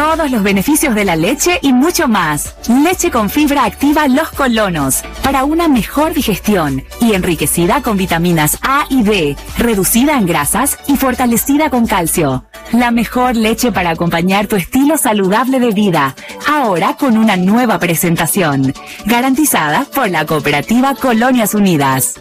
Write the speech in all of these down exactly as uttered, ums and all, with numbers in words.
todos los beneficios de la leche y mucho más. Leche con fibra activa Los Colonos, para una mejor digestión y enriquecida con vitaminas A y D, reducida en grasas y fortalecida con calcio. La mejor leche para acompañar tu estilo saludable de vida, ahora con una nueva presentación, garantizada por la cooperativa Colonias Unidas.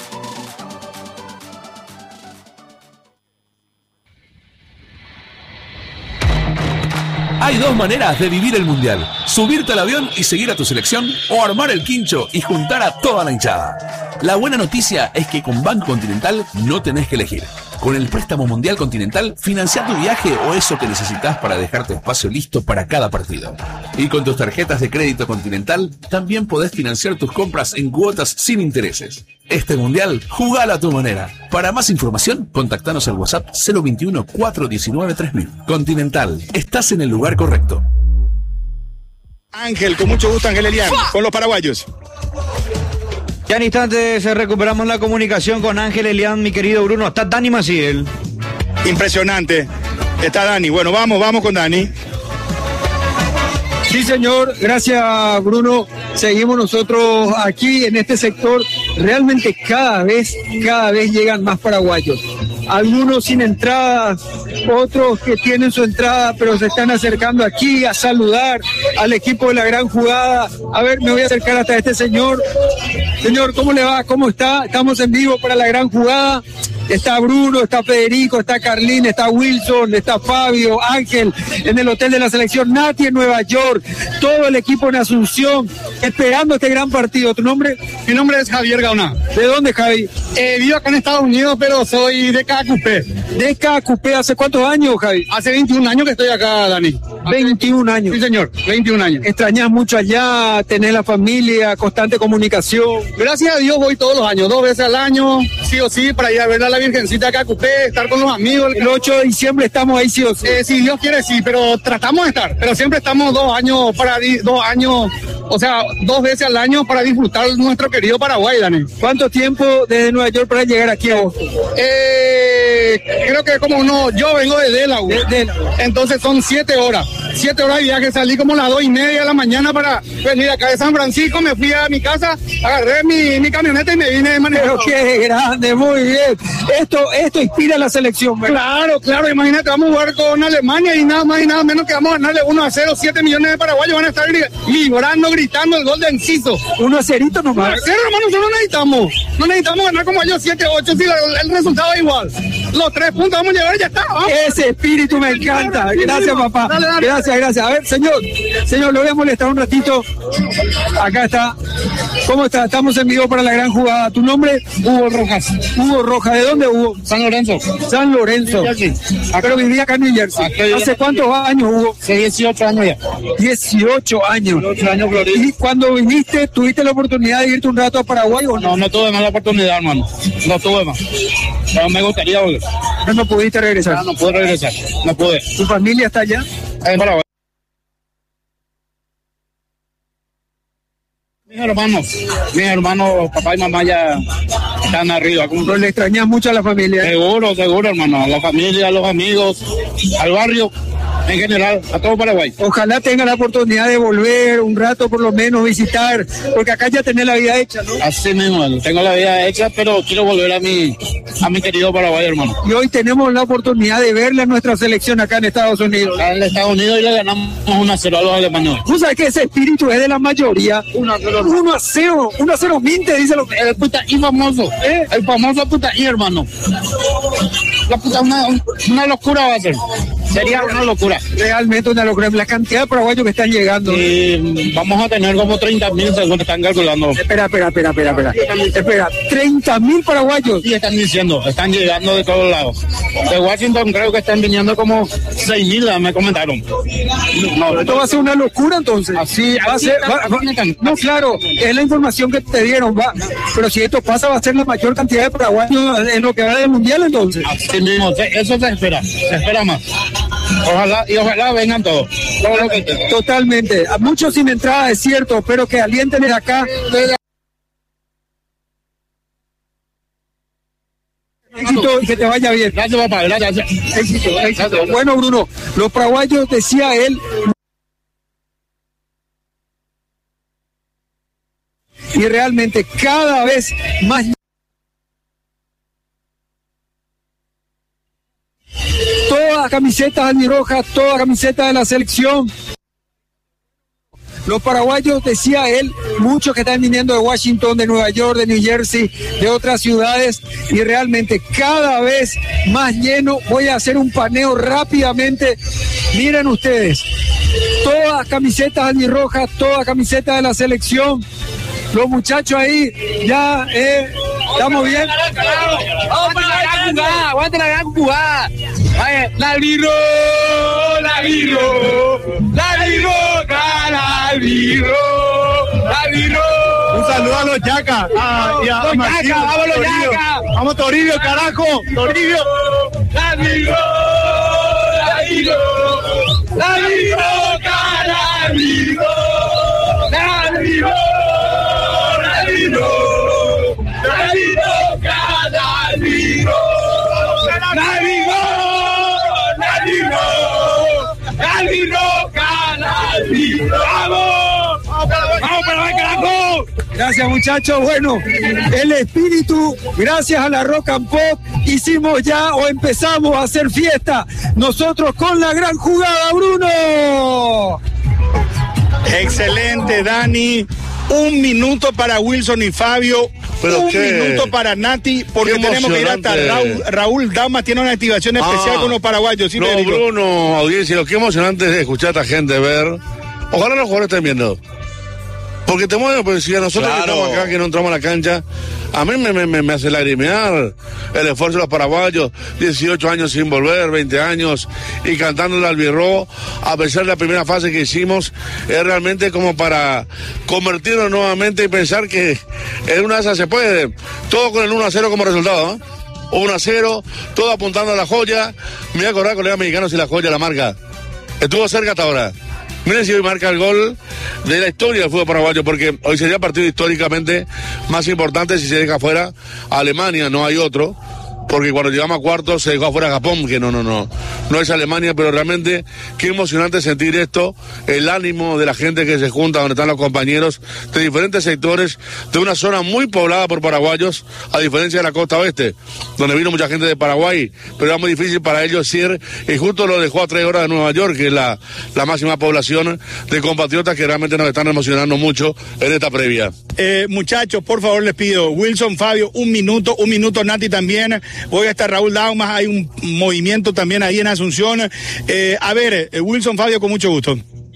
Hay dos maneras de vivir el Mundial: subirte al avión y seguir a tu selección, o armar el quincho y juntar a toda la hinchada. La buena noticia es que con Banco Continental no tenés que elegir. Con el préstamo Mundial Continental, financia tu viaje o eso que necesitas para dejar tu espacio listo para cada partido. Y con tus tarjetas de crédito Continental, también podés financiar tus compras en cuotas sin intereses. Este Mundial, jugalo a tu manera. Para más información, contactanos al WhatsApp cero veintiuno, cuatrocientos diecinueve, tres mil. Continental, estás en el lugar correcto. Ángel, con mucho gusto, Ángel Elian, con los paraguayos. Ya en instantes recuperamos la comunicación con Ángel Elian, mi querido Bruno. Está Dani Maciel. Impresionante. Está Dani. Bueno, vamos, vamos con Dani. Sí, señor. Gracias, Bruno. Seguimos nosotros aquí en este sector. Realmente cada vez, cada vez llegan más paraguayos. Algunos sin entrada, otros que tienen su entrada, pero se están acercando aquí a saludar al equipo de la gran jugada. A ver, me voy a acercar hasta este señor. Señor, ¿cómo le va? ¿Cómo está? Estamos en vivo para la gran jugada. Está Bruno, está Federico, está Carlín, está Wilson, está Fabio, Ángel en el hotel de la selección, Nati en Nueva York, todo el equipo en Asunción, esperando este gran partido. ¿Tu nombre? Mi nombre es Javier Gauna. ¿De dónde, Javi? Eh, vivo acá en Estados Unidos, pero soy de Cacupé. ¿De Cacupé? ¿Hace cuántos años, Javi? Hace veintiún años que estoy acá, Dani. veintiún años. Sí, señor, veintiún años. ¿Extrañas mucho allá, tener la familia, constante comunicación? Gracias a Dios voy todos los años, dos veces al año, sí o sí, para ir a ver a la Virgencita acá a Cupé, estar con los amigos. El ocho de diciembre estamos ahí sí o sí. Eh, si Dios quiere, sí, pero tratamos de estar, pero siempre estamos dos años para dos años, o sea, dos veces al año para disfrutar nuestro querido Paraguay, Dani. ¿Cuánto tiempo desde Nueva York para llegar aquí a Boston? Eh, creo que como uno, yo vengo de Delaware, de, de, entonces son siete horas, siete horas de viaje, salí como a las dos y media de la mañana para venir acá de San Francisco, me fui a mi casa, agarré mi, mi camioneta y me vine de manera. Pero qué grande, muy bien. Esto, esto inspira a la selección, ¿verdad? Claro, claro, imagínate, vamos a jugar con Alemania y nada más y nada menos que vamos a ganarle uno a cero, siete millones de paraguayos van a estar vibrando, gritando el gol de Enciso. uno a cerito nomás. Cero, hermano, nosotros no necesitamos, no necesitamos ganar como ellos siete, ocho, si el, el resultado es igual. Los tres puntos vamos a llevar y ya está. Vamos. Ese espíritu me encanta. Gracias, papá. Dale, dale. Gracias, gracias. A ver, señor, señor, lo voy a molestar un ratito. Acá está. ¿Cómo está? Estamos en vivo para la gran jugada. ¿Tu nombre? Hugo Rojas. Hugo Rojas. ¿De dónde, Hugo? San Lorenzo. San Lorenzo. Pero vivía acá en New Jersey. ¿Hace cuántos años, Hugo? Hace dieciocho años ya. dieciocho años. dieciocho años, Florida. ¿Y cuando viniste, tuviste la oportunidad de irte un rato a Paraguay o no? No, no tuve más la oportunidad, hermano. No tuve más. Pero me gustaría volver. ¿No, no pudiste regresar? No, no pude regresar. No pude. ¿Tu familia está allá? En Paraguay. Mis hermanos, mis hermanos, papá y mamá ya están arriba. ¿No le extrañas mucho a la familia? Seguro, seguro, hermano. A la familia, a los amigos, al barrio, en general, a todo Paraguay. Ojalá tenga la oportunidad de volver un rato, por lo menos, visitar, porque acá ya tenés la vida hecha, ¿no? Así mismo, tengo la vida hecha, pero quiero volver a mi, a mi querido Paraguay, hermano. Y hoy tenemos la oportunidad de verle a nuestra selección acá en Estados Unidos. Acá en Estados Unidos y le ganamos uno a cero a los alemanes. ¿Tú sabes que ese espíritu es de la mayoría? uno a cero, uno a cero minte, dice lo que... El puta y famoso, ¿eh? El famoso puta y, hermano. La puta, una, una locura va a ser. Sería una locura. Realmente una locura. La cantidad de paraguayos que están llegando. Y vamos a tener como treinta mil según están calculando. Espera, espera, espera, espera, espera. Espera, treinta mil paraguayos. Sí, están diciendo, están llegando de todos lados. De Washington creo que están viniendo como seis mil, me comentaron. No, esto va a ser una locura entonces. Así, va a ser. Va, va, no, claro, es la información que te dieron, va. Pero si esto pasa, va a ser la mayor cantidad de paraguayos en lo que va del mundial entonces. Así mismo, eso se espera, se espera más. Ojalá y ojalá vengan todos. Todo lo que Totalmente. A muchos sin entrada, es cierto, pero que alienten de acá. Éxito y que te vaya bien. Gracias, papá. Gracias. Éxito, éxito. Bueno, Bruno, los paraguayos, decía él, y realmente cada vez más todas las camisetas albirrojas, todas las camisetas de la selección. Los paraguayos, decía él, muchos que están viniendo de Washington, de Nueva York, de New Jersey, de otras ciudades, y realmente cada vez más lleno. Voy a hacer un paneo rápidamente. Miren ustedes, todas las camisetas albirrojas, todas las camisetas de la selección. Los muchachos ahí ya eh, estamos bien. Vamos para la gran jugada, aguante la gran jugada. Vaya, la albirro, la albirro, la albirro, la albirro, la albirro. Un saludo a los yacas. Ah, y a, a Martín, yaca, vamos los yacas. Vamos Toribio, carajo, Toribio. La albirro, la albirro, la albirro, la albirro, la albirro. Gracias, muchachos. Bueno, el espíritu, gracias a la Rock and Pop, hicimos ya o empezamos a hacer fiesta. Nosotros con la gran jugada, Bruno. Excelente, Dani. Un minuto para Wilson y Fabio. Pero un qué, minuto para Nati, porque tenemos que ir hasta Raúl. Raúl Damas tiene una activación especial ah, con los paraguayos. ¿Sí, no, Federico? Bruno, audiencia, lo que emocionante es escuchar a esta gente, ver. Ojalá los jugadores estén viendo. Porque te mueves, pues si a nosotros claro. que estamos acá, que no entramos a la cancha, a mí me, me, me hace lagrimear el esfuerzo de los paraguayos, dieciocho años sin volver, veinte años, y cantando el albirro, a pesar de la primera fase que hicimos, es realmente como para convertirnos nuevamente y pensar que en una de esas se puede, todo con el uno a cero como resultado, ¿eh? uno a cero, todo apuntando a la joya. Me voy a acordar, colegas mexicanos, si la joya la marca. Estuvo cerca hasta ahora. Miren si hoy marca el gol de la historia del fútbol paraguayo, porque hoy sería el partido históricamente más importante si se deja fuera a Alemania, no hay otro, porque cuando llegamos a cuartos se dejó afuera a Japón, que no, no, no, no es Alemania, pero realmente qué emocionante sentir esto, el ánimo de la gente que se junta, donde están los compañeros de diferentes sectores, de una zona muy poblada por paraguayos, a diferencia de la costa oeste, donde vino mucha gente de Paraguay, pero era muy difícil para ellos ir, y justo lo dejó a tres horas de Nueva York, que es la, la máxima población de compatriotas que realmente nos están emocionando mucho en esta previa. Eh, muchachos, por favor les pido, Wilson, Fabio, un minuto, un minuto, Nati también. Hoy está Raúl Daumas, hay un movimiento también ahí en Asunción. Eh, a ver, eh, Wilson, Fabio, con mucho gusto.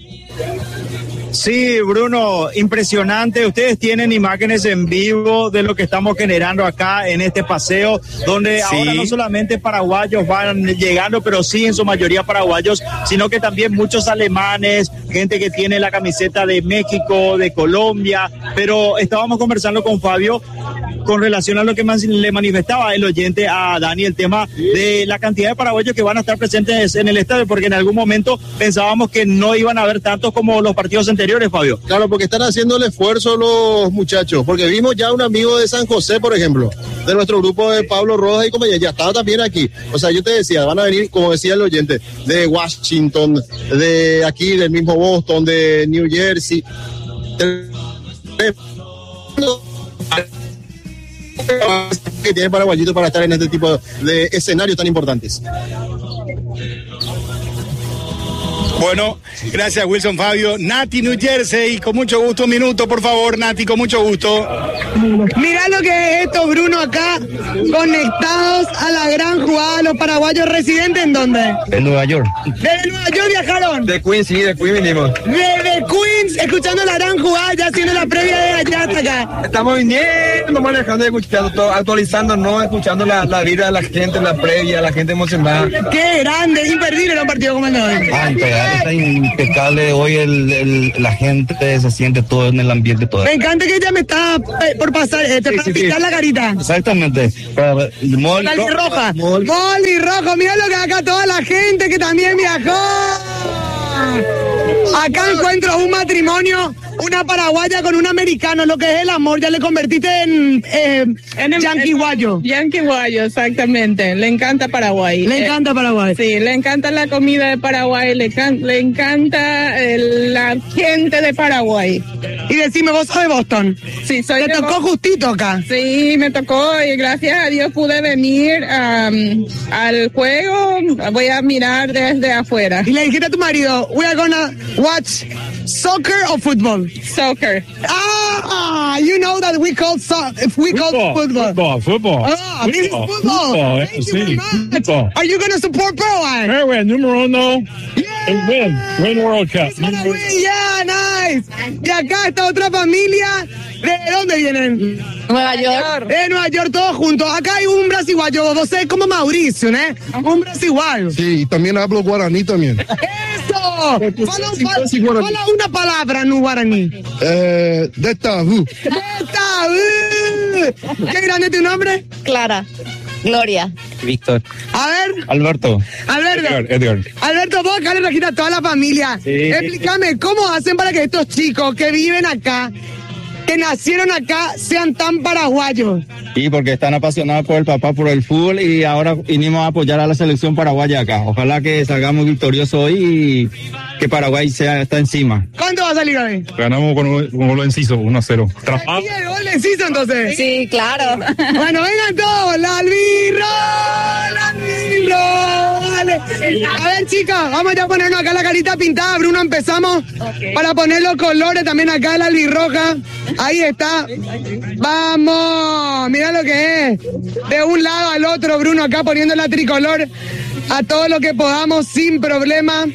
Sí, Bruno, impresionante. Ustedes tienen imágenes en vivo de lo que estamos generando acá en este paseo, donde sí. ahora no solamente paraguayos van llegando, pero sí en su mayoría paraguayos, sino que también muchos alemanes, gente que tiene la camiseta de México, de Colombia. Pero estábamos conversando con Fabio con relación a lo que más le manifestaba el oyente a Dani, el tema de la cantidad de paraguayos que van a estar presentes en el estadio, porque en algún momento pensábamos que no iban a haber tantos como los partidos anteriores, Fabio. Claro, porque están haciendo el esfuerzo los muchachos, porque vimos ya un amigo de San José, por ejemplo, de nuestro grupo de Pablo Rojas y compañía, ya estaba también aquí. O sea, yo te decía, van a venir, como decía el oyente, de Washington, de aquí, del mismo Boston, de New Jersey. Que tiene paraguayito para estar en este tipo de escenarios tan importantes. Bueno, gracias Wilson, Fabio. Nati, New Jersey, con mucho gusto, un minuto, por favor, Nati, con mucho gusto. Mirá lo que es esto, Bruno, acá, conectados a la gran jugada, los paraguayos residentes, ¿en dónde? En Nueva York. ¿Desde Nueva York viajaron? De Queens, sí, de Queens vinimos. Desde Queens, escuchando la gran jugada, ya haciendo la previa de allá hasta acá. Estamos viniendo, manejando, escuchando todo, actualizando, no, escuchando la, la vida de la gente, la previa, la gente emocionada. Qué grande, imperdible un partido como el de hoy. Ah, impecable, está impecable, hoy el, el, la gente se siente todo en el ambiente, todo. Me encanta que ella me está por pasar, eh, te sí, sí, pintar sí. la carita. Exactamente. Molly roja. Molly rojo, mira lo que acá toda la gente que también viajó. Acá encuentro un matrimonio una paraguaya con un americano, lo que es el amor, ya le convertiste en, eh, en yankee guayo. Yankee guayo, exactamente. Le encanta Paraguay. Le encanta Paraguay. Eh, sí, le encanta la comida de Paraguay, le, can, le encanta el, la gente de Paraguay. Y decime, ¿vos sos de Boston? Sí, soy ¿Te de tocó Boston. Justito acá? Sí, me tocó y gracias a Dios pude venir um, al juego. Voy a mirar desde afuera. Y le dijiste a tu marido, we are gonna watch soccer or football? Soccer. Ah, you know that we call so- if we football, call football. Football, football. Ah, football, this is football. football, Thank sí, you very much. football. Are you gonna support Paraguay? Paraguay, número uno. Yeah. Win, win World Cup. It's gonna win, yeah, nice. Y acá está otra familia. ¿De dónde vienen? Nueva York. De Nueva York, todos juntos. Acá hay un brasiguayo, vos sé como Mauricio, ¿no? Un brasiguayo. Sí, y también hablo guaraní también. ¡Eso! Fala, fala, fala una palabra en guaraní. Eh, de tabú. ¡Eta! uh. ¿Qué grande tu nombre? Clara. Gloria. Víctor. A ver, Alberto. Alberto. Edgar, Edgar. Alberto, vos acá le trajiste a toda la familia. Sí. Explícame, ¿cómo hacen para que estos chicos que viven acá, que nacieron acá, sean tan paraguayos? Sí, porque están apasionados por el papá, por el fútbol, y ahora vinimos a apoyar a la selección paraguaya acá. Ojalá que salgamos victoriosos hoy y que Paraguay sea, está encima. ¿Cuánto va a salir hoy? Ganamos con un gol enciso, uno a cero. ¿Y el gol de Ciso entonces? Sí, claro. Bueno, vengan todos, la albirro, la albirro, dale. A ver, chicas, vamos ya a ponernos acá la carita pintada. Bruno, empezamos Okay. para poner los colores también acá en la albirroja. Ahí está. Vamos, mira lo que es. De un lado al otro, Bruno, acá poniendo la tricolor a todo lo que podamos sin problema.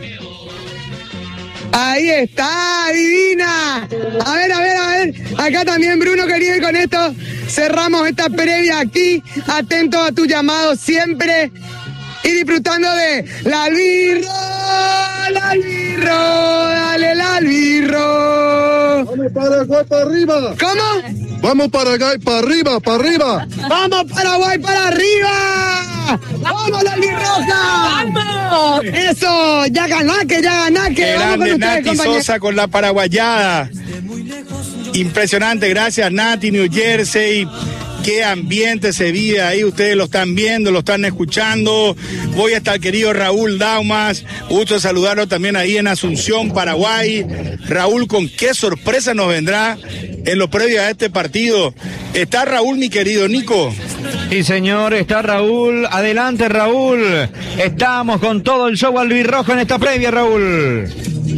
Ahí está, divina. A ver, a ver, a ver. Acá también, Bruno, querido, y con esto cerramos esta previa aquí. Atento a tu llamado siempre. Y disfrutando de la albirro, la albirro, dale la albirro. Vamos Paraguay para arriba. ¿Cómo? Vamos Paraguay para arriba, para arriba. ¡Vamos Paraguay para arriba! ¡Vamos la albirroja! ¡Vamos! Eso, ya ganá, que ya ganá, que Qué vamos con grande ustedes, Nati compañeros. Sosa con la paraguayada. Impresionante, gracias Nati, New Jersey. Qué ambiente se vive ahí, ustedes lo están viendo, lo están escuchando. Voy hasta el querido Raúl Daumas, gusto saludarlo también ahí en Asunción, Paraguay. Raúl, ¿con qué sorpresa nos vendrá en lo previo a este partido? ¿Está Raúl, mi querido Nico? Sí, señor, está Raúl. Adelante, Raúl. Estamos con todo el show albirrojo en esta previa, Raúl.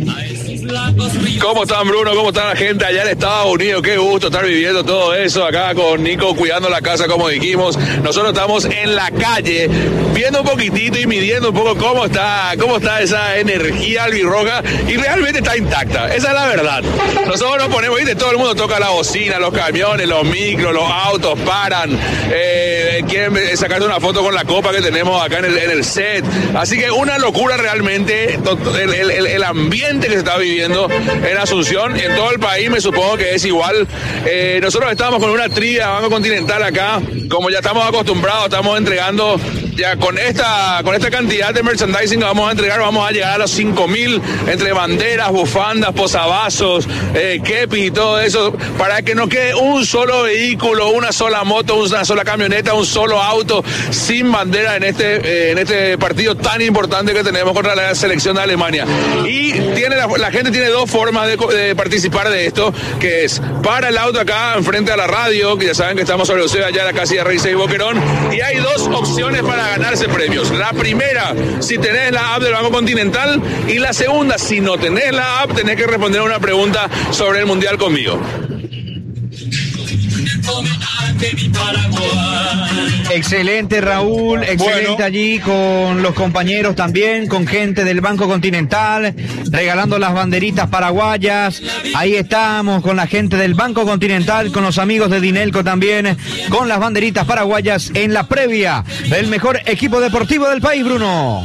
¿Cómo están, Bruno? ¿Cómo está la gente allá en Estados Unidos? Qué gusto estar viviendo todo eso acá con Nico, cuidando la casa, como dijimos. Nosotros estamos en la calle, viendo un poquitito y midiendo un poco cómo está, cómo está esa energía albirroja, y realmente está intacta. Esa es la verdad. Nosotros nos ponemos, ¿viste? Todo el mundo toca la bocina, los camiones, los micros, los autos paran. Eh, quieren sacarse una foto con la copa que tenemos acá en el, en el set. Así que una locura realmente el, el, el ambiente que se está viviendo en Asunción y en todo el país, me supongo que es igual. Eh, nosotros estamos con una trivia Banco Continental acá, como ya estamos acostumbrados, estamos entregando ya con esta con esta cantidad de merchandising que vamos a entregar, vamos a llegar a los cinco mil entre banderas, bufandas, posavasos, eh, kepis y todo eso, para que no quede un solo vehículo, una sola moto, una sola camioneta, un solo auto sin bandera en este eh, en este partido tan importante que tenemos contra la selección de Alemania. Y tiene la, la gente tiene dos formas de, de participar de esto, que es para el auto acá enfrente a la radio, que ya saben que estamos sobre el Océano, allá en la casilla Rey seis Boquerón, y hay dos opciones para ganarse premios. La primera, si tenés la app del Banco Continental, y la segunda, si no tenés la app, tenés que responder una pregunta sobre el Mundial conmigo. Excelente, Raúl, excelente. Bueno, allí con los compañeros también, con gente del Banco Continental, regalando las banderitas paraguayas. Ahí estamos con la gente del Banco Continental, con los amigos de Dinelco también, con las banderitas paraguayas en la previa del mejor equipo deportivo del país, Bruno.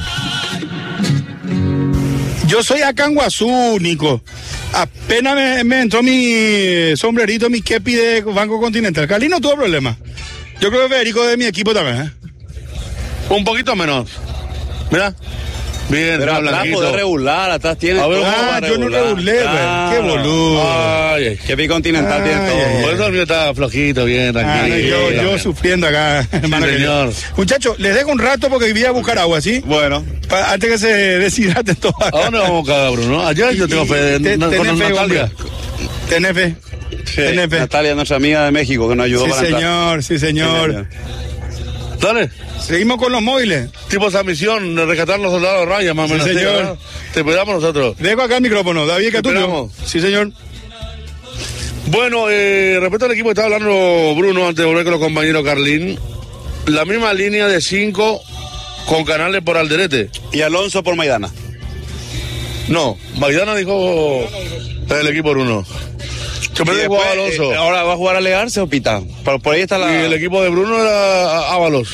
Yo soy acá en Guazú, Nico. Apenas me, me entró mi sombrerito, mi kepi de Banco Continental. Cali no tuvo problema. Yo creo que Federico de mi equipo también, ¿eh? Un poquito menos. Mira. Bien, pero está atrás podés regular, atrás tienes a ver, todo ah, para yo no regular. regulé, Claro. qué boludo. Ay, ay. Qué bicontinental tiene todo. Ay, por eso el mío está flojito, bien, tranquilo. Ah, yo, yo sufriendo acá, hermano señor. Muchachos, les dejo un rato porque voy a buscar agua, ¿sí? Bueno. Pa- antes que se deshidraten todos. ¿A dónde vamos cada Bruno? Allá yo tengo fe. Te- no- tenés con fe, Natalia. hombre. Tenés fe. Sí, Tenés fe. Natalia, nuestra amiga de México, que nos ayudó Sí, para entrar. señor, sí, señor. Dale. Seguimos con los móviles. Tipo esa misión de rescatar los soldados de raya, más o Sí, menos. señor. ¿verdad? Te esperamos nosotros. Dejo acá el micrófono. David Te Catulo. esperamos. Sí, señor. Bueno, eh, respecto al equipo que estaba hablando Bruno antes de volver con los compañeros Carlín, la misma línea de cinco con Canales por Alderete. Y Alonso por Maidana. No, Maidana dijo el equipo Bruno. Yo Y pensé que después, jugaba Alonso. eh, ahora va a jugar a Legarse o Pita. Por, por ahí está la. Y el equipo de Bruno era Ábalos.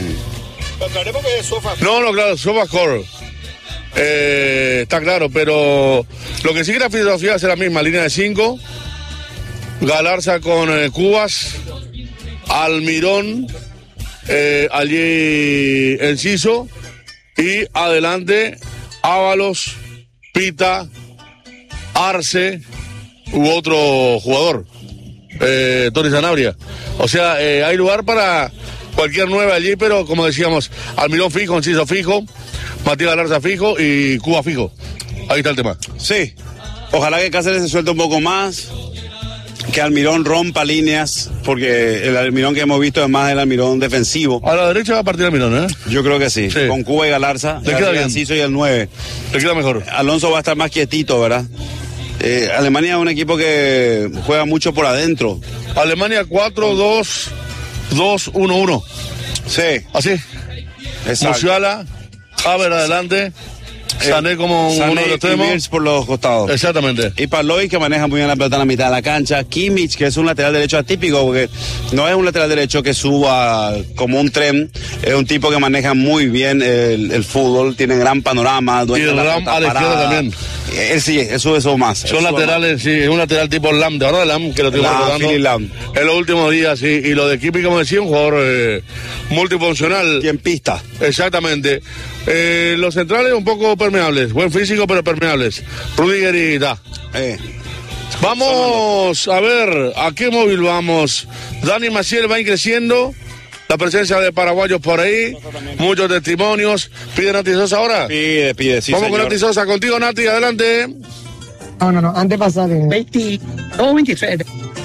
No, no, claro, SofaScore. Eh, está claro, pero lo que sí que la filosofía es la misma, línea de cinco. Galarza con eh, Cubas, Almirón, eh, allí Enciso y adelante Ábalos, Pita, Arce u otro jugador, eh, Tony Sanabria. O sea, eh, hay lugar para cualquier nueve allí, pero como decíamos, Almirón fijo, Enciso fijo, Matías Galarza fijo y Cuba fijo. Ahí está el tema. Sí. Ojalá que Cáceres se suelte un poco más. Que Almirón rompa líneas, porque el Almirón que hemos visto es más el Almirón defensivo. A la derecha va a partir Almirón, ¿eh? Yo creo que sí. Sí. Con Cuba y Galarza, Le queda bien. Enciso y el nueve. Le queda mejor. Alonso va a estar más quietito, ¿verdad? Eh, Alemania es un equipo que juega mucho por adentro. Alemania cuatro dos dos uno uno. Sí. Así. Exacto. Musiala, Haber adelante, Sané como uno Sané de los y extremos. Wirtz por los costados. Exactamente. Y Pavlovic, que maneja muy bien la pelota en la mitad de la cancha. Kimmich, que es un lateral derecho atípico, porque no es un lateral derecho que suba como un tren. Es un tipo que maneja muy bien el, el fútbol, tiene gran panorama. Y dueño de el la Lam pelota a la izquierda parada. también. Él sí, eso eso más. Son Eso laterales, sí, es un lateral tipo Lam, de ahora Lam, que lo estoy Lam, recordando. Philip Lam. En los últimos días, sí. Y lo de Kipi, como decía, un jugador eh, multifuncional. Y en pista. Exactamente. Eh, los centrales un poco permeables, buen físico, pero permeables. Rudiger y Da. Eh. Vamos a ver a qué móvil vamos. Dani Maciel va creciendo. La presencia de paraguayos por ahí. Muchos testimonios. ¿Pide Nati Sosa ahora? Pide, pide, sí, Vamos señor. con Nati Sosa. Contigo, Nati, adelante. No, no, no, antes pasar. veinte, dos veintitrés.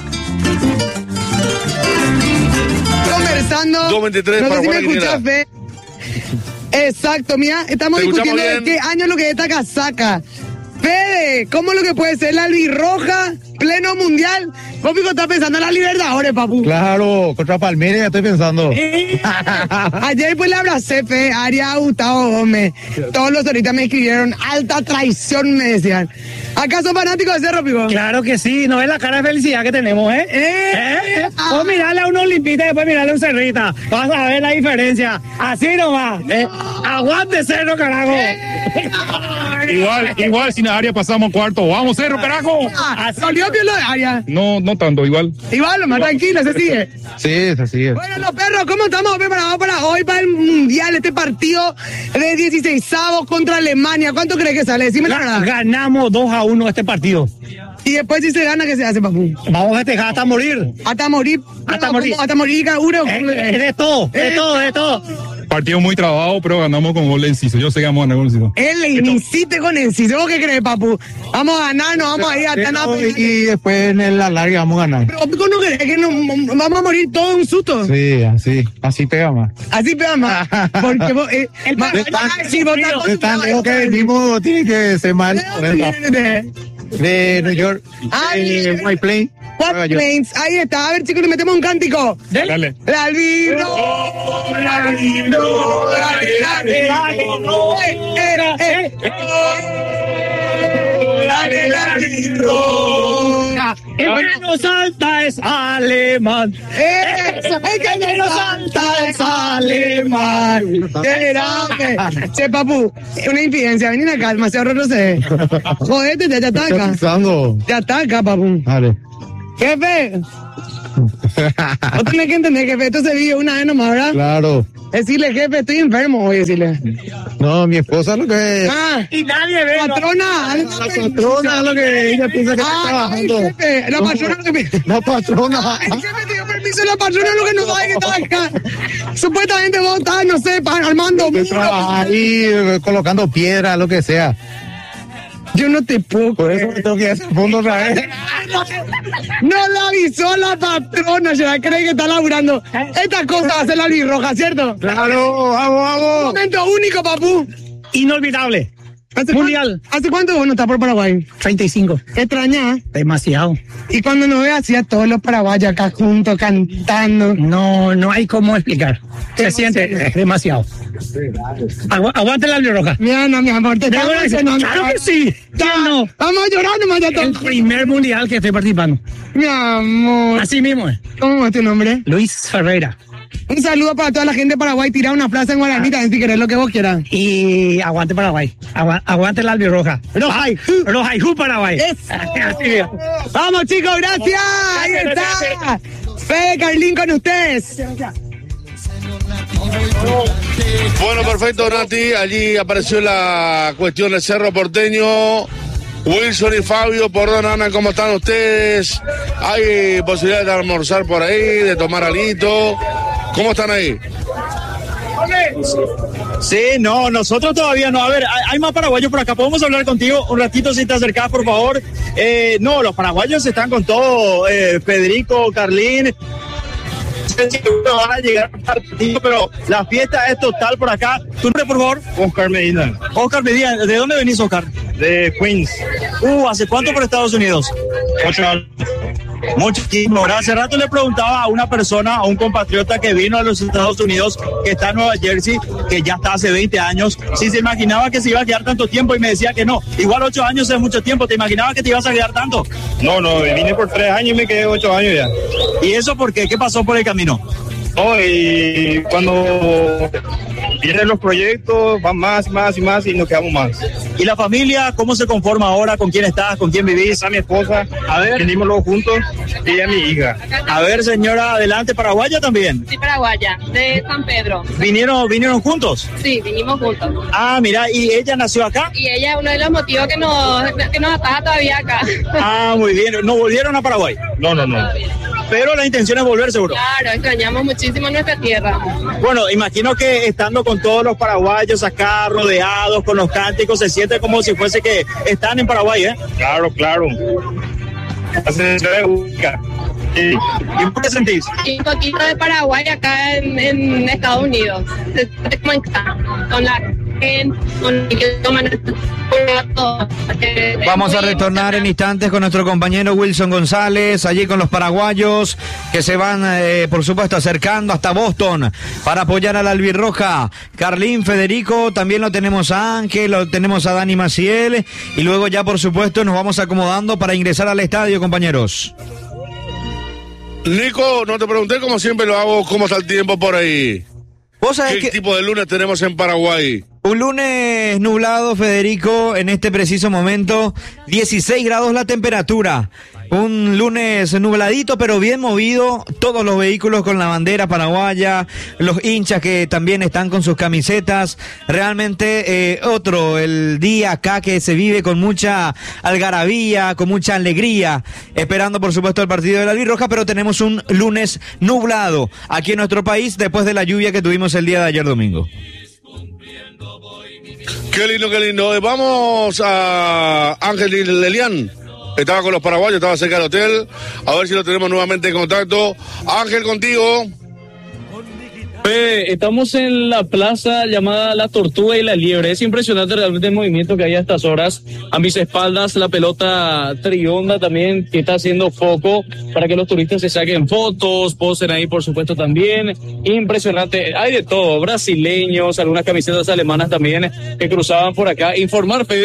Conversando. dos veintitrés No sé para si me Paraguay, escuchas, Guinea. Fe. Exacto, mira, estamos Te escuchamos discutiendo de bien. qué año es lo que es esta casaca. Fede, ¿cómo es lo que puede ser la albirroja, pleno mundial? Vos, Pico, estás pensando en la Libertadores, papu. Claro, contra Palmeiras ya estoy pensando. Ayer pues le abracé, Fe, Aria, Gustavo Gómez. Todos los ahorita me escribieron, alta traición, me decían. ¿Acaso fanático de Cerro, Pico? Claro que sí, no ves la cara de felicidad que tenemos, ¿eh? ¿Eh? ¿Eh? Vos mirarle a un Olimpita y después mirarle a un Cerrita. Vas a ver la diferencia. Así nomás. ¿eh? Aguante Cerro, carajo. Igual, igual sin área pasamos cuarto. Vamos, Cerro, carajo. Ah, ¿Solió bien lo de Aria? No, no tanto, igual. Igual, lo más tranquilo, se sigue. Sí, es así. Es. Bueno, los perros, ¿cómo estamos preparados para hoy, para el Mundial, este partido de dieciseisavos contra Alemania? ¿Cuánto crees que sale? Decime la verdad. Ganamos dos a uno este partido. Y después si se gana, ¿qué se hace, papu? Vamos a festejar hasta morir. Hasta morir. Hasta No, morir. ¿cómo? Hasta morir cada uno. Eh, eh, de todo, de Eh. todo, de todo. Partido muy trabado, pero ganamos con gol de Enciso. Yo sé que vamos a ganar con Enciso. Él le insiste con el ¿vos qué crees, papu? Vamos a ganar, nos vamos a ir hasta nada. Y, y después en la larga vamos a ganar. Pero Pico, ¿no crees que no, vamos a morir todos de un susto? Sí, así, así pega más. Así pega más. Porque vos, eh, El ma- partido ma- es si vos estás De tan acostumbrado- lejos que venimos, tiene que ser mal. ¿De dónde vienes? De New York, Ah, de White Plains. White Plains, ahí está. A ver, chicos, le metemos un cántico. Dale. La albino, la albino, dale, dale, eh, eh, eh. Dale, la albino. El que no salta es alemán. Eh, el que menos salta es alemán. Grande. Che, papu, una infidencia. Vení acá, demasiado horroroso. Jodete, ya, ya está acá. Pensando. Ya está acá, papu. Dale. Jefe. Vos tenés que entender, jefe, esto se vive una vez nomás, ¿verdad? Claro. Decirle, jefe, estoy enfermo, voy a decirle. No, mi esposa lo que es. Ah, y nadie ve. Patrona. La patrona es lo que ella piensa que ah, está trabajando. Jefe, la patrona es lo que me... La patrona. Ah, el jefe te dio permiso, la patrona es lo que no sabe que está acá. Supuestamente vos estás, no sé, armando. Yo trabajo ahí, colocando piedra, lo que sea. Yo no te puedo. Por eso me tengo que ir al fondo otra vez. No la avisó la patrona, se la cree que está laburando. Esta cosa va a ser la albirroja, ¿cierto? Claro, vamos, vamos. Un momento único, papu. Inolvidable. ¿Hace Mundial. Cuánto, ¿Hace cuánto vos no estás por Paraguay? treinta y cinco. ¿Te extrañas? Demasiado. Y cuando nos ve así a todos los paraguayos acá juntos cantando. No, no hay cómo explicar. Se siente demasiado. Agu aguante la albirroja. Mira, no, mi amor, te estamos diciendo. Claro que sí. Ya, no. Vamos a llorar nomás ya todo. El primer mundial que estoy participando. Mi amor. Así mismo es. ¿Cómo es tu nombre? Luis Ferreira. Un saludo para toda la gente de Paraguay. Tirar una plaza en Guaraní también si querés lo que vos quieras. Y aguante Paraguay. Agu aguante la albirroja. Roja y Ju Paraguay. Vamos, chicos, gracias. Ahí está. Fede Carlín con ustedes. Bueno, perfecto, Nati. Allí apareció la cuestión del Cerro Porteño. Wilson y Fabio, ¿por dónde andan? ¿Cómo están ustedes? ¿Hay posibilidad de almorzar por ahí, de tomar alito? ¿Cómo están ahí? Sí, no, nosotros todavía no. A ver, hay, hay más paraguayos por acá. ¿Podemos hablar contigo un ratito si te acercás, por favor? Eh, no, los paraguayos están con todo. Eh, Federico, Carlín. Van a llegar partido, pero la fiesta es total por acá. ¿Tu nombre, por favor? Oscar Medina. Oscar Medina, ¿de dónde venís, Oscar? De Queens. Uh, ¿hace cuánto por Estados Unidos? Ocho años. Muchísimo. Hace rato le preguntaba a una persona, a un compatriota que vino a los Estados Unidos, que está en Nueva Jersey, que ya está hace veinte años, si se imaginaba que se iba a quedar tanto tiempo, y me decía que no. Igual ocho años es mucho tiempo. ¿Te imaginabas que te ibas a quedar tanto? No, no, vine por tres años y me quedé ocho años ya. ¿Y eso por qué? ¿Qué pasó por el camino? No, y cuando vienen los proyectos, van más y más y más y nos quedamos más. ¿Y la familia cómo se conforma ahora? ¿Con quién estás? ¿Con quién vivís? Está mi esposa, a ver, venimos los juntos, y ella mi hija. A ver, señora, adelante, ¿paraguaya también? Sí, paraguaya, de San Pedro. ¿Vinieron, vinieron juntos? Sí, vinimos juntos. Ah, mira, ¿y ella nació acá? Y ella es uno de los motivos que nos, que nos ataja todavía acá. Ah, muy bien. ¿No volvieron a Paraguay? No, no, no. Pero la intención es volver, seguro. Claro, extrañamos muchísimo nuestra tierra. Bueno, imagino que estando con todos los paraguayos acá, rodeados, con los cánticos, se siente como si fuese que están en Paraguay, ¿eh? Claro, claro. ¿Y por qué sentís? Y un poquito de Paraguay acá en, en Estados Unidos. Se siente como en casa, con la gente, con el que toman todo. Vamos a retornar en instantes con nuestro compañero Wilson González, allí con los paraguayos que se van, eh, por supuesto, acercando hasta Boston para apoyar a la albirroja. Carlín, Federico, también lo tenemos a Ángel, lo tenemos a Dani Maciel, y luego ya, por supuesto, nos vamos acomodando para ingresar al estadio, compañeros. Nico, no te pregunté, como siempre lo hago, ¿cómo está el tiempo por ahí? ¿Vos sabés ¿Qué que... tipo de lunes tenemos en Paraguay? Un lunes nublado, Federico, en este preciso momento, dieciséis grados la temperatura. Un lunes nubladito, pero bien movido, todos los vehículos con la bandera paraguaya, los hinchas que también están con sus camisetas. Realmente eh, otro, el día acá que se vive con mucha algarabía, con mucha alegría, esperando por supuesto el partido de la albirroja, pero tenemos un lunes nublado aquí en nuestro país después de la lluvia que tuvimos el día de ayer domingo. Qué lindo, qué lindo. Vamos a Ángel y Lelian. Estaba con los paraguayos, estaba cerca del hotel. A ver si lo tenemos nuevamente en contacto. Ángel, contigo. Eh, estamos en la plaza llamada La Tortuga y la Liebre. Es impresionante realmente el movimiento que hay a estas horas. A mis espaldas la pelota trionda también, que está haciendo foco para que los turistas se saquen fotos, posen ahí por supuesto también. Impresionante, hay de todo, brasileños, algunas camisetas alemanas también que cruzaban por acá. Informar, Fede,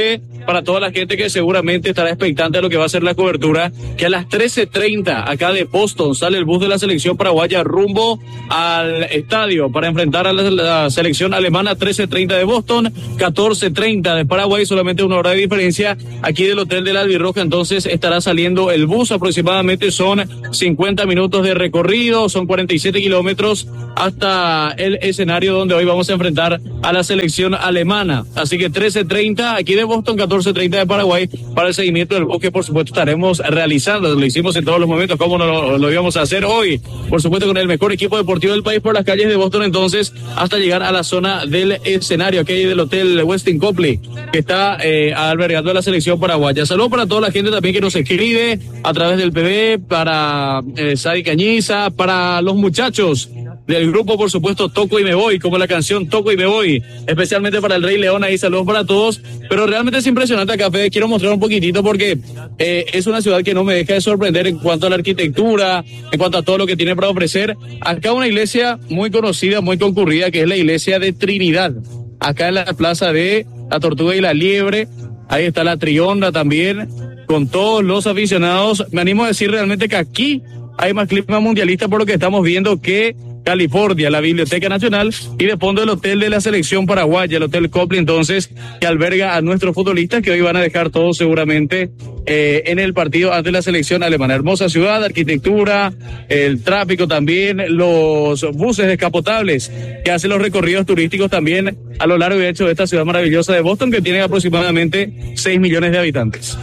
para toda la gente que seguramente estará expectante a lo que va a ser la cobertura, que a las trece treinta acá de Boston sale el bus de la selección paraguaya rumbo al estadio para enfrentar a la, la selección alemana. Trece treinta de Boston, catorce treinta de Paraguay, solamente una hora de diferencia aquí del hotel de la Albirroja. Entonces estará saliendo el bus, aproximadamente son cincuenta minutos de recorrido, son cuarenta y siete kilómetros hasta el escenario donde hoy vamos a enfrentar a la selección alemana. Así que trece treinta aquí de Boston, catorce treinta de Paraguay para el seguimiento del bus que por supuesto estaremos realizando. Lo hicimos en todos los momentos, como no lo, lo íbamos a hacer hoy, por supuesto con el mejor equipo deportivo del país por las calles de Boston, entonces hasta llegar a la zona del escenario, aquí del hotel Westin Copley, que está eh, albergando a la selección paraguaya. Saludos para toda la gente también que nos escribe a través del P B, para eh, Sadi Cañiza, para los muchachos del grupo, por supuesto, Toco y Me Voy, como la canción Toco y Me Voy, especialmente para el Rey León, ahí saludos para todos, pero realmente es impresionante acá, Fede, quiero mostrar un poquitito porque eh, es una ciudad que no me deja de sorprender en cuanto a la arquitectura, en cuanto a todo lo que tiene para ofrecer. Acá una iglesia muy conocida, muy concurrida, que es la iglesia de Trinidad, acá en la plaza de la Tortuga y la Liebre, ahí está la Trionda también, con todos los aficionados. Me animo a decir realmente que aquí hay más clima mundialista por lo que estamos viendo que California, la Biblioteca Nacional, y de fondo el hotel de la selección paraguaya, el Hotel Copley, entonces, que alberga a nuestros futbolistas que hoy van a dejar todos seguramente eh, en el partido ante la selección alemana. Hermosa ciudad, arquitectura, el tráfico también, los buses descapotables que hacen los recorridos turísticos también a lo largo y ancho de esta ciudad maravillosa de Boston, que tiene aproximadamente seis millones de habitantes.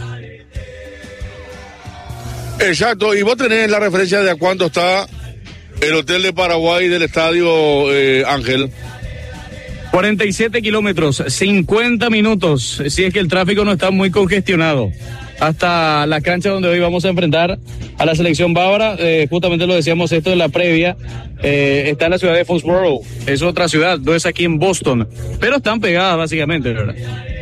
Exacto, y vos tenés la referencia de a cuánto está el hotel de Paraguay del estadio eh, Ángel. cuarenta y siete kilómetros, cincuenta minutos, si es que el tráfico no está muy congestionado, hasta la cancha donde hoy vamos a enfrentar a la selección bávara. Eh, justamente lo decíamos esto en la previa, eh, está en la ciudad de Foxborough, es otra ciudad, no es aquí en Boston, pero están pegadas básicamente, ¿verdad?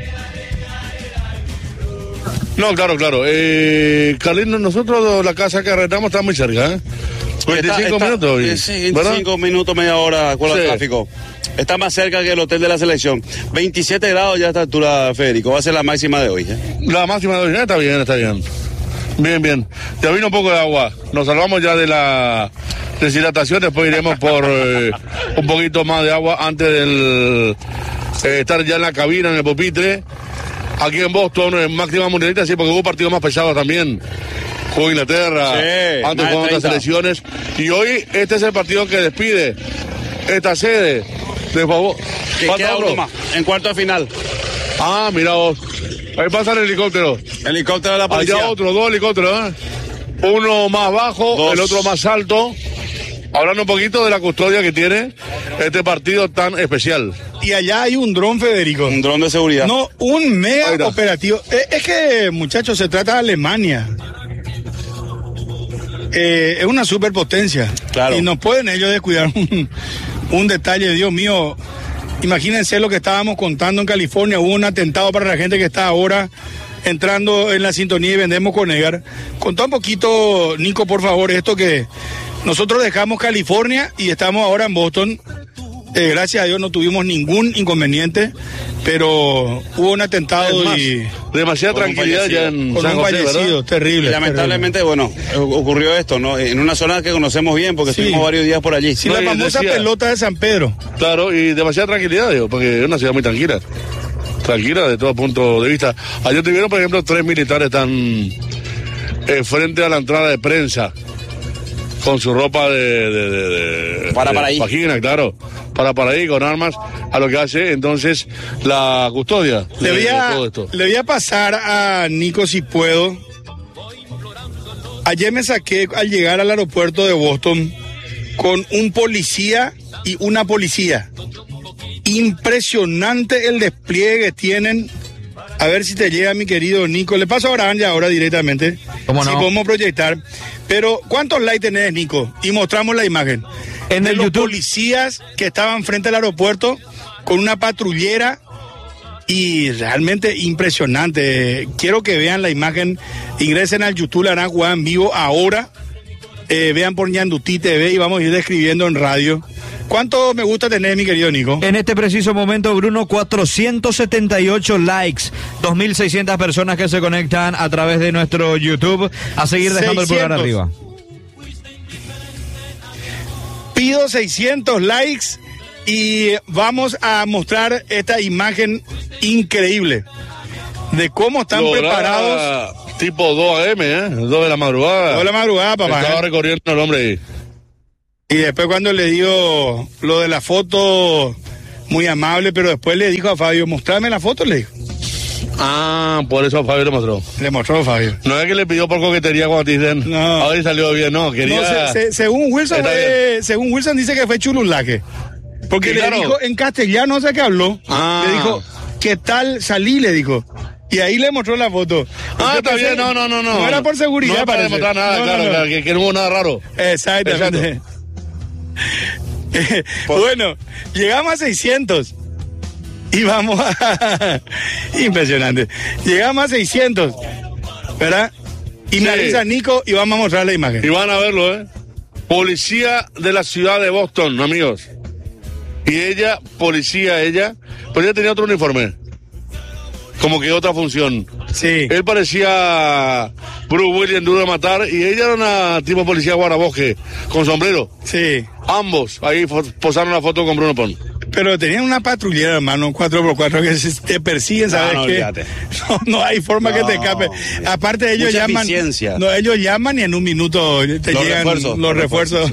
No, claro, claro. Eh, Carlino, nosotros la casa que arrendamos está muy cerca, ¿eh? veinticinco está, está, minutos. Eh, sí, veinticinco ¿verdad? Minutos, media hora con sí. el tráfico. Está más cerca que el hotel de la selección. veintisiete grados ya a esta altura, Federico. Va a ser la máxima de hoy. ¿eh? La máxima de hoy, está bien, está bien. Bien, bien. Ya vino un poco de agua. Nos salvamos ya de la deshidratación. Después iremos por eh, un poquito más de agua antes del eh, estar ya en la cabina, en el pupitre. Aquí en Boston, en máxima mundialista, sí, porque hubo partidos más pesados también. Jugó Inglaterra, sí, antes con otras selecciones. Y hoy este es el partido que despide esta sede. De favor. Que queda uno más, en cuarto de final. Ah, mira vos. Ahí pasa el helicóptero. Helicóptero de la policía. Allá otro, dos helicópteros, ¿eh? Uno más bajo, dos. El otro más alto. Hablando un poquito de la custodia que tiene este partido tan especial. Y allá hay un dron, Federico. Un dron de seguridad. No, un mega operativo. Es, es que, muchachos, se trata de Alemania. Eh, es una superpotencia. Claro. Y no pueden ellos descuidar un, un detalle, Dios mío. Imagínense lo que estábamos contando en California. Hubo un atentado para la gente que está ahora entrando en la sintonía y vendemos con Negar. Contá un poquito, Nico, por favor, esto que nosotros dejamos California y estamos ahora en Boston. Eh, gracias a Dios no tuvimos ningún inconveniente, pero hubo un atentado más, y demasiada tranquilidad ya en con San un José, fallecido, ¿verdad? terrible. Y lamentablemente, terrible. bueno, ocurrió esto, ¿no? En una zona que conocemos bien, porque sí. estuvimos varios días por allí. Sí, no, la famosa decía, pelota de San Pedro. Claro, y demasiada tranquilidad, digo, porque es una ciudad muy tranquila. Tranquila de todo punto de vista. Ayer tuvieron, por ejemplo, tres militares están eh, frente a la entrada de prensa con su ropa de, de, de, de para de para ahí página, claro, para para ahí con armas, a lo que hace entonces la custodia le de, voy a, de todo esto. Le voy a pasar a Nico si puedo. Ayer me saqué al llegar al aeropuerto de Boston con un policía y una policía. Impresionante el despliegue que tienen. A ver si te llega, mi querido Nico. Le paso a Abraham ya ahora directamente. ¿Cómo no? Si podemos proyectar. Pero, ¿cuántos likes tenés, Nico? Y mostramos la imagen. En de el los YouTube. Policías que estaban frente al aeropuerto con una patrullera. Y realmente impresionante. Quiero que vean la imagen. Ingresen al YouTube, la harán jugar en vivo ahora. Eh, vean por Ñandutí T V y vamos a ir describiendo en radio. ¿Cuánto me gusta tener, mi querido Nico? En este preciso momento, Bruno, cuatrocientos setenta y ocho likes, dos mil seiscientas personas que se conectan a través de nuestro YouTube. A seguir dejando seiscientos. el pulgar arriba. Pido seiscientos likes y vamos a mostrar esta imagen increíble de cómo están Lograba preparados. Tipo dos a eme, ¿eh? dos de la madrugada. dos de la madrugada, papá. Estaba ¿eh? recorriendo el hombre ahí. Y después cuando le dio lo de la foto, muy amable, pero después le dijo a Fabio, mostrame la foto, le dijo. Ah, por eso Fabio le mostró. Le mostró Fabio. No es que le pidió por coquetería cuando te dicen, no. A ver, salió bien, no, quería... No, se, se, según, Wilson, eh, según Wilson dice que fue chululaque. Porque Sí, le claro. dijo en castellano, no sé qué habló. Ah. Le dijo, ¿qué tal salí? Le dijo. Y ahí le mostró la foto. Ah, Yo está pensé- bien, no, no, no, no. No era por seguridad, No para parece. demostrar nada, No, claro, no, no. claro, que, que no hubo nada raro. Exactamente. Bueno, llegamos a seiscientos. Y vamos a... Impresionante. Llegamos a seiscientos. ¿Verdad? Y me Sí. avisa Nico y vamos a mostrar la imagen. Y van a verlo, ¿eh? Policía de la ciudad de Boston, amigos. Y ella, policía, ella, pero ella tenía otro uniforme. Como que otra función. Sí. Él parecía Bruce Williams, duro de matar, y ella era una tipo policía guardabosque, con sombrero. Sí. Ambos, ahí fo- posaron una foto con Bruno Pon. Pero tenían una patrullera, hermano, cuatro por cuatro que se- te persiguen, ¿sabes No, no, qué? olvídate. No, no hay forma que te No, escape. Aparte ellos Mucha llaman... eficiencia. No, ellos llaman y en un minuto te Los llegan refuerzos, los los refuerzos.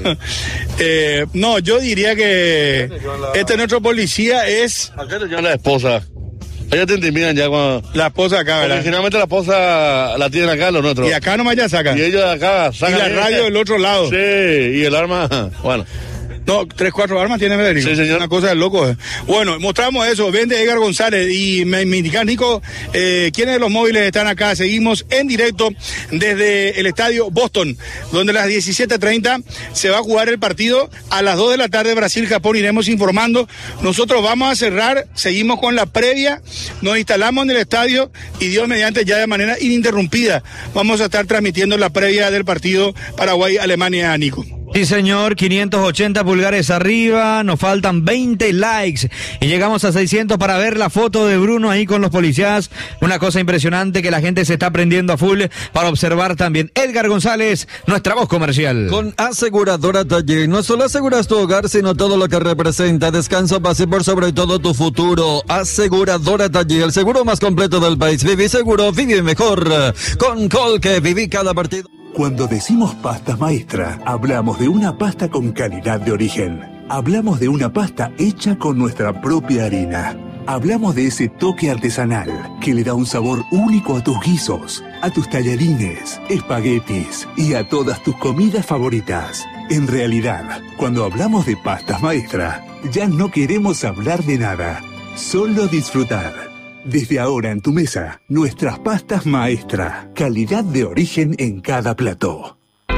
Eh, no, yo diría que este nuestro policía es... Acá te llevan la esposa. Ella te intimidan ya cuando... La esposa acá, Porque ¿verdad? generalmente la esposa la tienen acá, los nuestros. Y acá nomás ya sacan. Y ellos de acá Y sacan... la radio del otro lado. Sí, y el arma... Bueno. No, tres, cuatro armas tiene Federico. Sí, señor. Una cosa de loco. eh. Bueno, mostramos eso. Vende Edgar González y me, me indican, Nico, eh, quiénes de los móviles están acá. Seguimos en directo desde el estadio Boston, donde a las diecisiete treinta se va a jugar el partido. A las dos de la tarde, Brasil-Japón, iremos informando. Nosotros vamos a cerrar, seguimos con la previa, nos instalamos en el estadio y Dios mediante ya de manera ininterrumpida vamos a estar transmitiendo la previa del partido Paraguay-Alemania, Nico. Sí, señor, quinientos ochenta pulgares arriba, nos faltan veinte likes y llegamos a seiscientos para ver la foto de Bruno ahí con los policías. Una cosa impresionante que la gente se está prendiendo a full para observar también. Edgar González, nuestra voz comercial. Con Aseguradora Taller, no solo aseguras tu hogar, sino todo lo que representa. Descansa, pase por sobre todo tu futuro. Aseguradora Taller, el seguro más completo del país. Viví seguro, vive mejor. Con Colque, viví cada partido. Cuando decimos pasta maestra, hablamos de una pasta con calidad de origen. Hablamos de una pasta hecha con nuestra propia harina. Hablamos de ese toque artesanal que le da un sabor único a tus guisos, a tus tallarines, espaguetis y a todas tus comidas favoritas. En realidad, cuando hablamos de pastas maestra, ya no queremos hablar de nada, solo disfrutar. Desde ahora en tu mesa, nuestras pastas maestra. Calidad de origen en cada plato.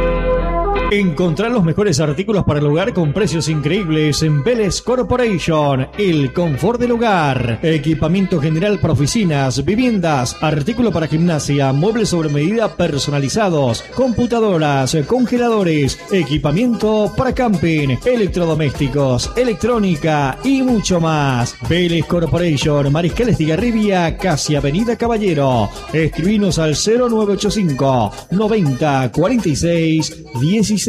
Encontrar los mejores artículos para el hogar con precios increíbles en Vélez Corporation. El confort del hogar. Equipamiento general para oficinas, viviendas, artículos para gimnasia, muebles sobre medida personalizados, computadoras, congeladores, equipamiento para camping, electrodomésticos, electrónica y mucho más. Vélez Corporation, Mariscal Estigarribia, casi Avenida Caballero. Escribinos al cero nueve ocho cinco noventa cuarenta y seis dieciséis.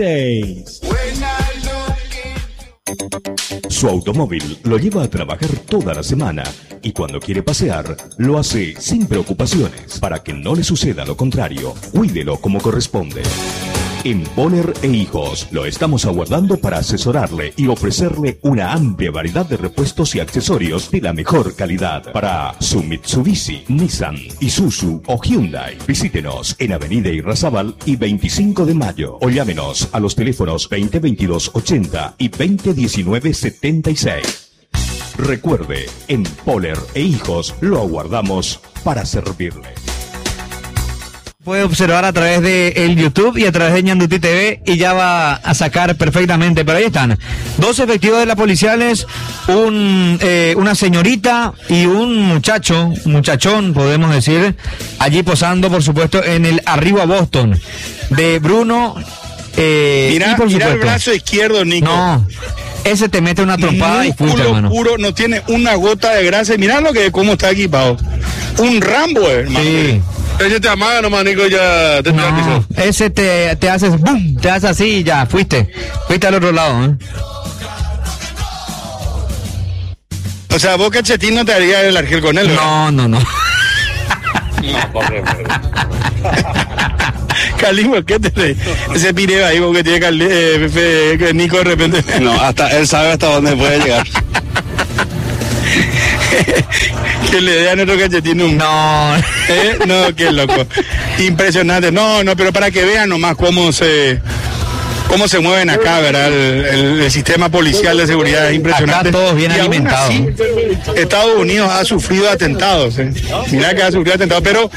Su automóvil lo lleva a trabajar toda la semana y cuando quiere pasear, lo hace sin preocupaciones. Para que no le suceda lo contrario, cuídelo como corresponde. En Poller e Hijos lo estamos aguardando para asesorarle y ofrecerle una amplia variedad de repuestos y accesorios de la mejor calidad para su Mitsubishi, Nissan, Isuzu o Hyundai. Visítenos en Avenida Irrazábal y veinticinco de mayo o llámenos a los teléfonos veinte veintidós ochenta y veinte diecinueve setenta y seis. Recuerde, en Poller e Hijos lo aguardamos para servirle. Puede observar a través de el YouTube y a través de Ñandutí T V y ya va a sacar perfectamente. Pero ahí están, dos efectivos de la policiales, un, eh, una señorita y un muchacho, muchachón podemos decir, allí posando por supuesto en el Arriba Boston de Bruno. Eh, Mira, mira el brazo izquierdo, Nico. No, ese te mete una trompada y fuiste, hermano. Puro, no tiene una gota de grasa. Y mirá lo que, cómo está equipado. Un Rambo, hermano. Sí. Ese te amaga nomás, Nico, ya te no, ese te, te haces boom, te haces así y ya, fuiste. Fuiste al otro lado, ¿eh? O sea, vos, Cachetín, no te haría el argel con él, ¿verdad? No, no, no. No, pobre, Calimo, ¿qué te ese pireo ahí porque tiene Cali, eh, Nico de repente? No, hasta él sabe hasta dónde puede llegar. Que le dé a nuestro Cachetín un... No. ¿Eh? No, qué loco. Impresionante. No, no, pero para que vean nomás cómo se... cómo se mueven acá, ¿verdad? El, el, el sistema policial de seguridad es impresionante. Acá todos bien y alimentados. Aún así, Estados Unidos ha sufrido atentados. ¿eh? Mirá que ha sufrido atentados, pero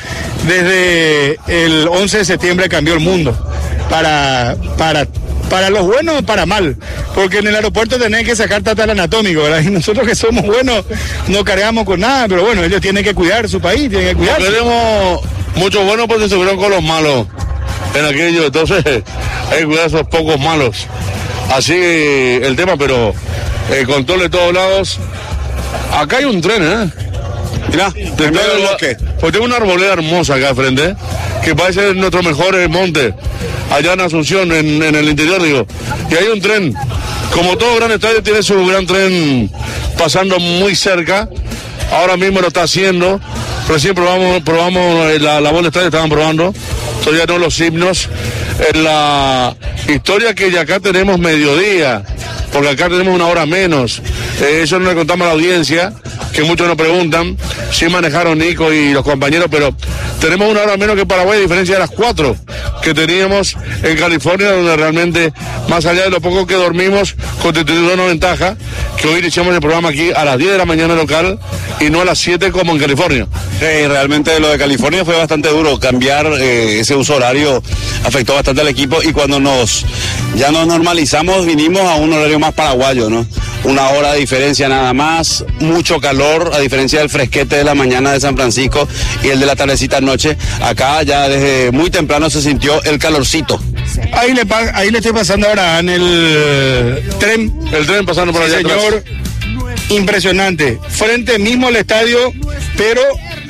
desde el once de septiembre cambió el mundo. Para, para, para los buenos o para mal. Porque en el aeropuerto tenés que sacar tatal anatómico, ¿verdad? Y nosotros que somos buenos no cargamos con nada, pero bueno, ellos tienen que cuidar su país, tienen que cuidar. Tenemos muchos buenos porque se fueron con los malos en aquello, entonces hay que cuidar a esos pocos malos. Así el tema, pero eh, control de todos lados. Acá hay un tren, ¿eh? Mirá, en medio del bosque. Pues tengo una arboleda hermosa acá al frente, que parece nuestro mejor eh, monte, allá en Asunción, en, en el interior, digo. Y hay un tren, como todo gran estadio tiene su gran tren pasando muy cerca. Ahora mismo lo está haciendo. Recién probamos, probamos la, la bola estadio, estaban probando. Todavía no los himnos. En la historia que ya acá tenemos mediodía, porque acá tenemos una hora menos. Eh, eso no le contamos a la audiencia, que muchos nos preguntan. Sí manejaron Nico y los compañeros, pero tenemos una hora menos que Paraguay, a diferencia de las cuatro que teníamos en California, donde realmente, más allá de lo poco que dormimos, constituyó una ventaja, que hoy iniciamos el programa aquí a las diez de la mañana local y no a las siete como en California. Sí, realmente lo de California fue bastante duro. Cambiar eh, ese uso horario afectó bastante al equipo, y cuando nos ya nos normalizamos vinimos a un horario más paraguayo, ¿no? Una hora de diferencia nada más, mucho calor, a diferencia del fresquete de la mañana de San Francisco y el de la tardecita noche. Acá ya desde muy temprano se sintió el calorcito. Ahí le, ahí le estoy pasando ahora en el tren. El tren pasando por allá. Sí, señor, atrás. Impresionante. Frente mismo al estadio, pero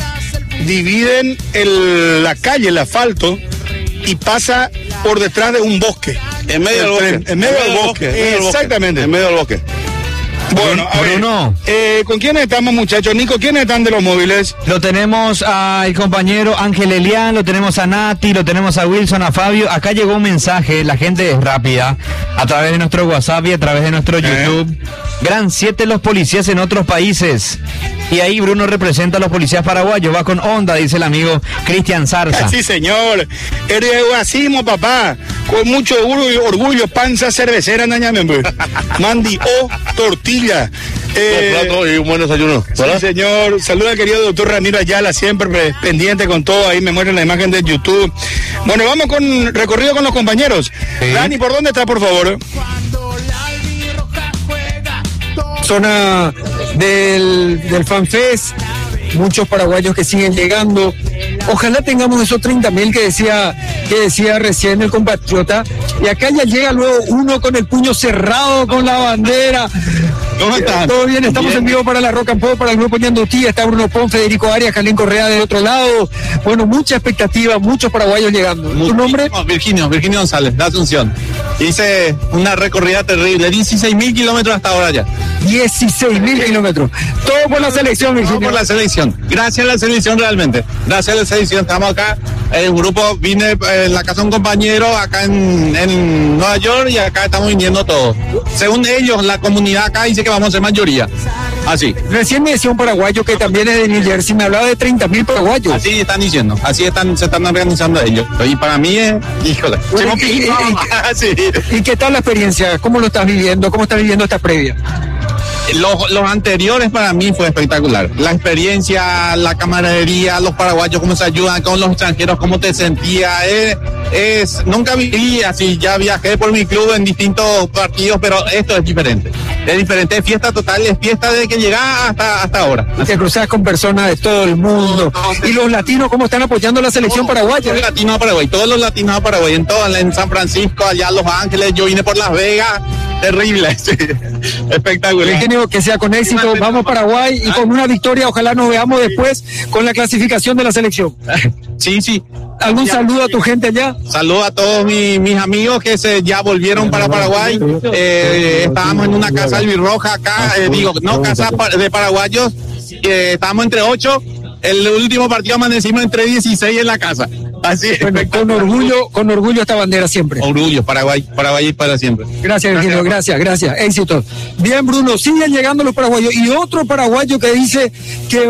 dividen el, la calle, el asfalto, y pasa por detrás de un bosque. En medio del bosque. En medio del bosque. Exactamente. En medio del bosque. Bueno, a Bruno. Ver, eh, ¿con quiénes estamos, muchachos? Nico, ¿quiénes están de los móviles? Lo tenemos al compañero Ángel Elián, lo tenemos a Nati, lo tenemos a Wilson, a Fabio. Acá llegó un mensaje, la gente es rápida, a través de nuestro WhatsApp y a través de nuestro YouTube. Eh. Gran siete los policías en otros países. Y ahí Bruno representa a los policías paraguayos, va con onda, dice el amigo Cristian Zarza. Sí, señor. Erguasimo, papá. Con mucho orgullo, orgullo panza cervecera, nañame. Mandi o tortilla. Eh, un plato y un buen desayuno. ¿Verdad? Sí, señor. Saluda al querido doctor Ramiro Ayala, siempre pendiente con todo. Ahí me muestran la imagen de YouTube. Bueno, vamos con recorrido con los compañeros. Sí. Dani, ¿por dónde está, por favor? Zona del, del FanFest, muchos paraguayos que siguen llegando. Ojalá tengamos esos treinta mil que decía, que decía recién el compatriota. Y acá ya llega luego uno con el puño cerrado, con la bandera. ¿Cómo están? Todo bien, estamos bien. En vivo para la Rock and Pop, para el grupo Ñandutí. Está Bruno Pon, Federico Arias, Calín Correa del otro lado. Bueno, mucha expectativa, muchos paraguayos llegando. ¿Tu nombre? No, Virginio, Virginio González, de Asunción. Hice una recorrida terrible, dieciséis mil kilómetros hasta ahora ya. dieciséis mil kilómetros. Todo por la selección, Virginio. Todo por la selección. Gracias a la selección realmente. Gracias a la selección. Estamos acá. El grupo vine en la casa de un compañero acá en, en Nueva York y acá estamos viniendo todos. Según ellos, la comunidad acá dice que vamos a ser mayoría. Así. Recién me decía un paraguayo que también es de New Jersey, me hablaba de treinta mil paraguayos. Así están diciendo, así están, se están organizando ellos. Y para mí es, híjole. Bueno, y, y, y, sí. ¿Y qué tal la experiencia? ¿Cómo lo estás viviendo? ¿Cómo estás viviendo esta previa? Los, los anteriores para mí fue espectacular. La experiencia, la camaradería, los paraguayos, cómo se ayudan con los extranjeros, cómo te sentías. Es, es, nunca viví así, ya viajé por mi club en distintos partidos, pero esto es diferente. Es diferente, es fiesta total, es fiesta desde que llegás hasta, hasta ahora. Y te cruzas con personas de todo el mundo. ¿Y los latinos cómo están apoyando la selección paraguaya? Los latinos a Paraguay, todos los latinos a Paraguay, en todo, en San Francisco, allá en Los Ángeles, yo vine por Las Vegas. Terrible, sí. Espectacular. Genio, que sea con éxito. Vamos a Paraguay y con una victoria, ojalá nos veamos después con la clasificación de la selección. Sí, sí. ¿Algún saludo a tu gente allá? Saludo a todos mi, mis amigos que se ya volvieron para Paraguay. Eh, estábamos en una casa albirroja acá, eh, digo, no, casa de paraguayos. Eh, estábamos entre ocho. El último partido amanecimos entre dieciséis en la casa. Así es. Bueno, con orgullo, con orgullo esta bandera siempre. Orgullo, Paraguay, Paraguay y para siempre. Gracias, Virgilio, gracias, gracias, éxitos. Bien, Bruno, siguen llegando los paraguayos. Y otro paraguayo que dice que